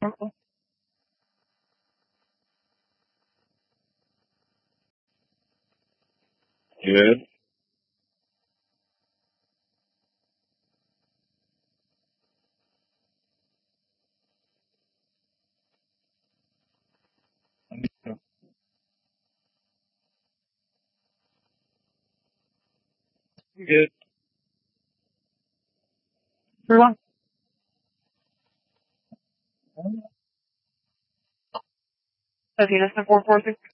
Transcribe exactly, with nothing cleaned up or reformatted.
Good. Good. Everyone. If you listen to four four six